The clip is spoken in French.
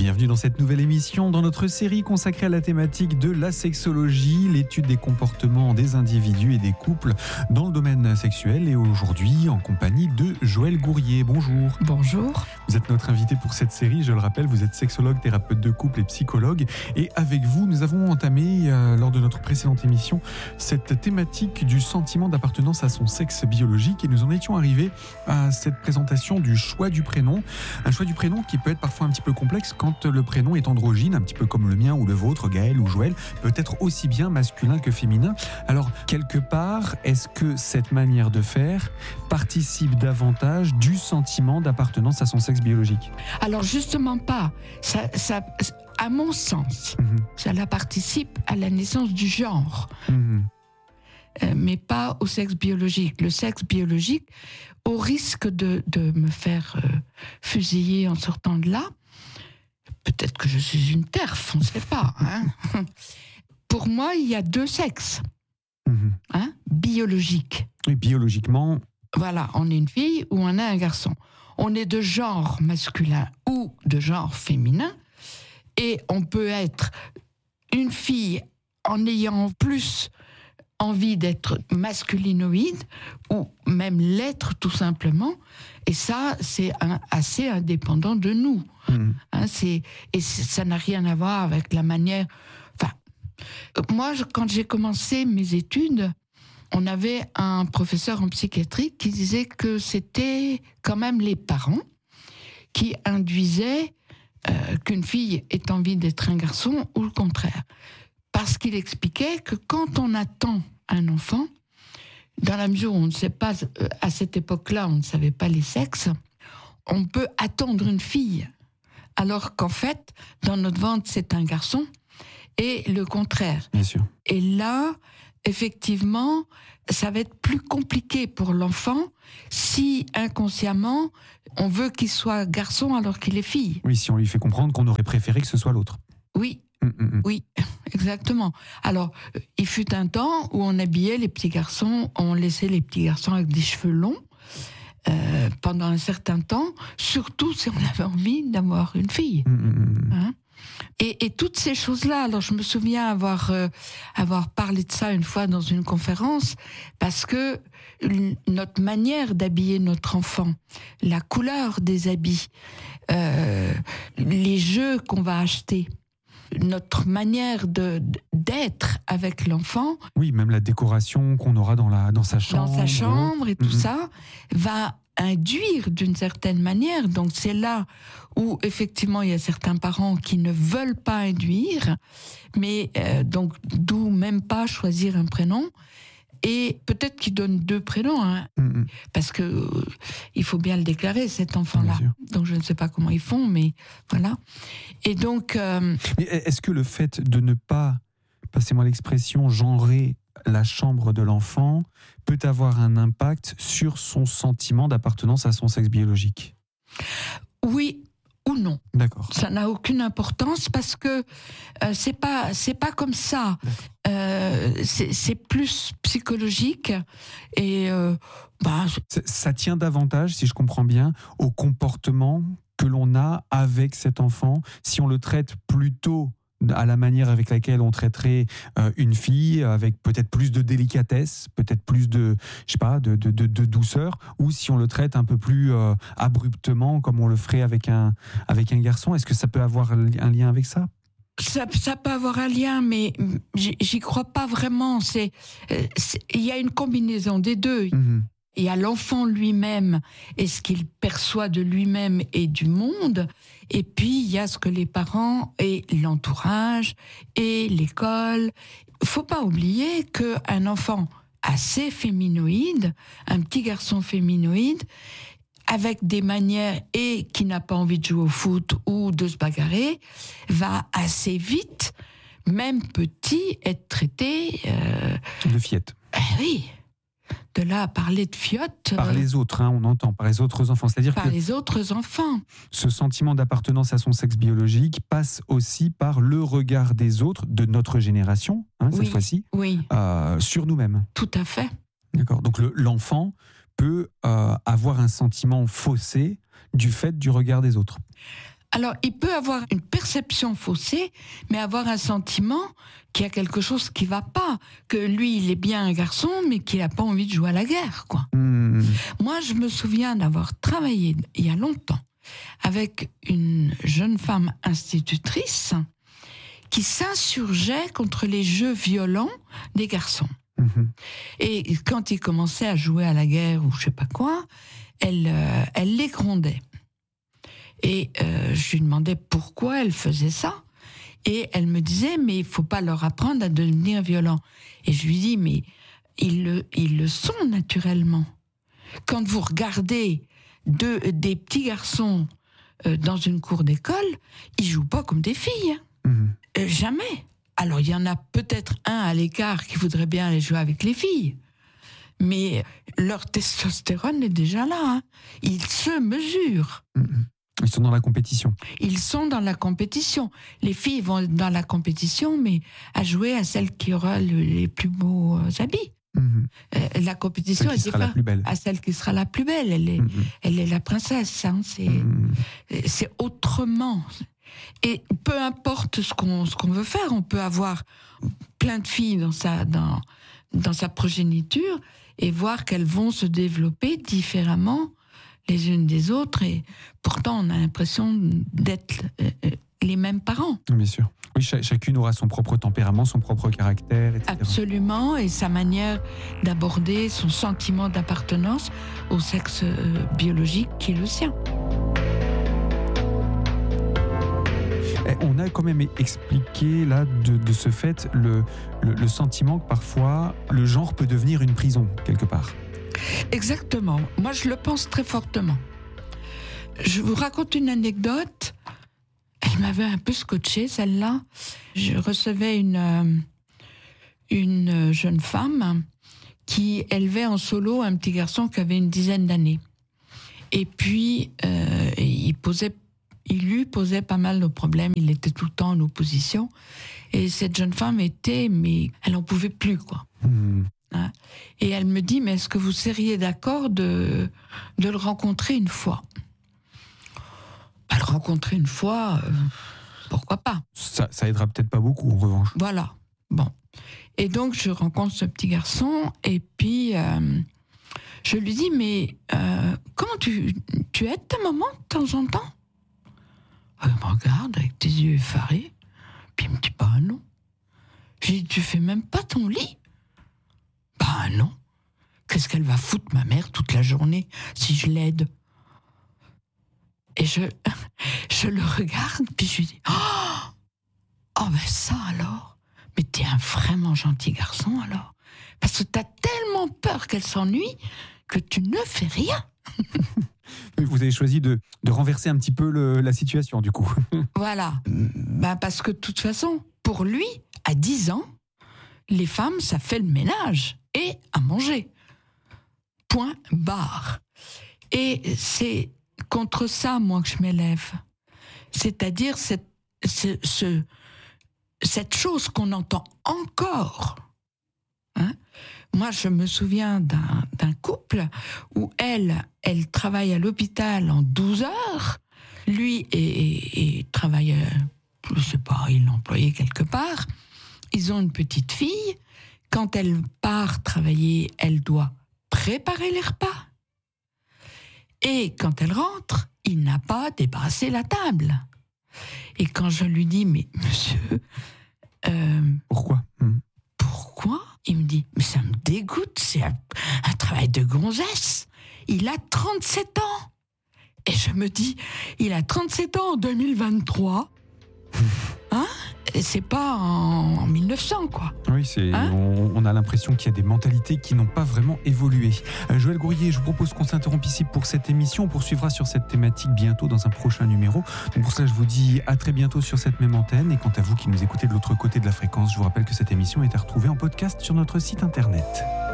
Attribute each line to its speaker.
Speaker 1: Bienvenue dans cette nouvelle émission, dans notre série consacrée à la thématique de la sexologie, l'étude des comportements des individus et des couples dans le domaine sexuel. Et aujourd'hui, en compagnie de Joëlle Gourrier. Bonjour.
Speaker 2: Bonjour.
Speaker 1: Vous êtes notre invité pour cette série, je le rappelle, vous êtes sexologue, thérapeute de couple et psychologue. Et avec vous, nous avons entamé, lors de notre précédente émission, cette thématique du sentiment d'appartenance à son sexe biologique. Et nous en étions arrivés à cette présentation du choix du prénom. Un choix du prénom qui peut être parfois un petit peu complexe quand le prénom est androgyne, un petit peu comme le mien ou le vôtre, Gaël ou Joël, peut être aussi bien masculin que féminin. Alors, quelque part, est-ce que cette manière de faire participe davantage du sentiment d'appartenance à son sexe biologique ?
Speaker 2: Alors justement pas. Ça, à mon sens, cela participe à la naissance du genre, mais pas au sexe biologique. Le sexe biologique, au risque de me faire fusiller en sortant de là, peut-être que je suis une TERF, on ne sait pas. Pour moi, il y a deux sexes biologiques.
Speaker 1: Et biologiquement...
Speaker 2: Voilà, on est une fille ou on est un garçon. On est de genre masculin ou de genre féminin. Et on peut être une fille en ayant plus envie d'être masculinoïde ou même l'être tout simplement. Et ça, c'est assez indépendant de nous. Ça n'a rien à voir avec la manière... Enfin, moi, quand j'ai commencé mes études, on avait un professeur en psychiatrie qui disait que c'était quand même les parents qui induisaient qu'une fille ait envie d'être un garçon ou le contraire. Parce qu'il expliquait que quand on attend un enfant, dans la mesure où on ne sait pas, à cette époque-là, on ne savait pas les sexes, on peut attendre une fille, alors qu'en fait, dans notre ventre, c'est un garçon, et le contraire.
Speaker 1: Bien sûr.
Speaker 2: Et là, effectivement, ça va être plus compliqué pour l'enfant si, inconsciemment, on veut qu'il soit garçon alors qu'il est fille.
Speaker 1: Oui, si on lui fait comprendre qu'on aurait préféré que ce soit l'autre.
Speaker 2: Oui. Oui, exactement. Alors, il fut un temps où on habillait les petits garçons, on laissait les petits garçons avec des cheveux longs pendant un certain temps, surtout si on avait envie d'avoir une fille. Et toutes ces choses-là, alors je me souviens avoir parlé de ça une fois dans une conférence, parce que notre manière d'habiller notre enfant, la couleur des habits, les jeux qu'on va acheter, notre manière d'être avec l'enfant.
Speaker 1: Oui, même la décoration qu'on aura dans sa chambre.
Speaker 2: Dans sa chambre et tout ça, va induire d'une certaine manière. Donc c'est là où effectivement il y a certains parents qui ne veulent pas induire, mais donc d'où même pas choisir un prénom. Et peut-être qu'ils donnent deux prénoms, parce que il faut bien le déclarer, cet enfant-là. Donc je ne sais pas comment ils font, mais voilà. Et donc...
Speaker 1: Mais est-ce que le fait de ne pas, passez-moi l'expression, genrer la chambre de l'enfant peut avoir un impact sur son sentiment d'appartenance à son sexe biologique ?
Speaker 2: Oui ou non.
Speaker 1: D'accord.
Speaker 2: Ça n'a aucune importance parce que c'est pas comme ça. C'est plus psychologique et
Speaker 1: ça tient davantage, si je comprends bien, au comportement que l'on a avec cet enfant. Si on le traite plutôt à la manière avec laquelle on traiterait une fille, avec peut-être plus de délicatesse, peut-être plus de, je sais pas, de douceur, ou si on le traite un peu plus abruptement, comme on le ferait avec un garçon. Est-ce que ça peut avoir un lien avec ça ?
Speaker 2: Ça peut avoir un lien, mais j'y crois pas vraiment. Il y a une combinaison des deux. Il y a l'enfant lui-même et ce qu'il perçoit de lui-même et du monde. Et puis, il y a ce que les parents et l'entourage et l'école. Faut pas oublier qu'un enfant assez féminoïde, un petit garçon féminoïde, avec des manières et qui n'a pas envie de jouer au foot ou de se bagarrer, va assez vite, même petit, être traité...
Speaker 1: de fillette.
Speaker 2: Oui. De là à parler de fiotte...
Speaker 1: Par les autres, on entend, par les autres enfants. C'est-à-dire
Speaker 2: par les autres enfants.
Speaker 1: Ce sentiment d'appartenance à son sexe biologique passe aussi par le regard des autres, de notre génération, cette fois-ci, sur nous-mêmes.
Speaker 2: Tout à fait.
Speaker 1: D'accord. Donc l'enfant peut avoir un sentiment faussé du fait du regard des autres.
Speaker 2: Alors, il peut avoir une perception faussée, mais avoir un sentiment qu'il y a quelque chose qui ne va pas, que lui, il est bien un garçon, mais qu'il n'a pas envie de jouer à la guerre, quoi. Moi, je me souviens d'avoir travaillé, il y a longtemps, avec une jeune femme institutrice qui s'insurgeait contre les jeux violents des garçons. Et quand il commençait à jouer à la guerre ou je sais pas quoi, elle les grondait. Et je lui demandais pourquoi elle faisait ça. Et elle me disait, mais il faut pas leur apprendre à devenir violents. Et je lui dis, mais ils le sont naturellement. Quand vous regardez des petits garçons dans une cour d'école, ils jouent pas comme des filles. Jamais. Alors, il y en a peut-être un à l'écart qui voudrait bien aller jouer avec les filles. Mais leur testostérone est déjà là. Hein. Ils se mesurent.
Speaker 1: Ils sont dans la compétition.
Speaker 2: Ils sont dans la compétition. Les filles vont dans la compétition, mais à jouer à celle qui aura les plus beaux habits. La compétition
Speaker 1: celle qui sera la plus belle.
Speaker 2: À celle qui sera la plus belle. Elle est la princesse. Hein. C'est autrement. Et peu importe ce qu'on veut faire, on peut avoir plein de filles dans sa progéniture et voir qu'elles vont se développer différemment les unes des autres, et pourtant on a l'impression d'être les mêmes parents.
Speaker 1: Bien sûr. Oui, chacune aura son propre tempérament, son propre caractère, etc.
Speaker 2: Absolument, et sa manière d'aborder son sentiment d'appartenance au sexe biologique qui est le sien.
Speaker 1: On a quand même expliqué là de ce fait le sentiment que parfois le genre peut devenir une prison quelque part.
Speaker 2: Exactement. Moi, je le pense très fortement. Je vous raconte une anecdote. Elle m'avait un peu scotché, celle-là. Je recevais une jeune femme qui élevait en solo un petit garçon qui avait une dizaine d'années. Et puis, il lui posait pas mal de problèmes. Il était tout le temps en opposition. Et cette jeune femme mais elle n'en pouvait plus, quoi. Hein? Et elle me dit, mais est-ce que vous seriez d'accord de le rencontrer une fois ? Le rencontrer une fois, pourquoi pas ?
Speaker 1: Ça aidera peut-être pas beaucoup, en revanche.
Speaker 2: Voilà. Bon. Et donc, je rencontre ce petit garçon, et puis je lui dis, mais comment tu aides ta maman de temps en temps ? Elle me regarde avec des yeux effarés, puis il me dit, bah non. Je lui dis, tu fais même pas ton lit ? Bah non. Qu'est-ce qu'elle va foutre, ma mère, toute la journée, si je l'aide ? Et je le regarde, puis je lui dis, oh ben ça alors. Mais t'es un vraiment gentil garçon alors. Parce que t'as tellement peur qu'elle s'ennuie que tu ne fais rien.
Speaker 1: Vous avez choisi de renverser un petit peu la situation, du coup.
Speaker 2: Voilà. Bah parce que de toute façon, pour lui, à 10 ans, les femmes, ça fait le ménage et à manger. Point barre. Et c'est contre ça, moi, que je m'élève. C'est-à-dire cette chose qu'on entend encore. Hein ? Moi, je me souviens d'un couple où elle travaille à l'hôpital en 12 heures. Lui et travaille, je sais pas, il est employé quelque part. Ils ont une petite fille. Quand elle part travailler, elle doit préparer les repas. Et quand elle rentre, il n'a pas débarrassé la table. Et quand je lui dis, mais monsieur...
Speaker 1: Pourquoi ?
Speaker 2: Pourquoi ? Il me dit, mais ça me dégoûte, c'est un travail de gonzesse. Il a 37 ans. Et je me dis, il a 37 ans en 2023. Hein ? Et c'est pas en 1900, quoi.
Speaker 1: Oui, on a l'impression qu'il y a des mentalités qui n'ont pas vraiment évolué. Joëlle Gourrier, je vous propose qu'on s'interrompe ici pour cette émission. On poursuivra sur cette thématique bientôt dans un prochain numéro. Donc pour cela, je vous dis à très bientôt sur cette même antenne. Et quant à vous qui nous écoutez de l'autre côté de la fréquence, je vous rappelle que cette émission est à retrouver en podcast sur notre site internet.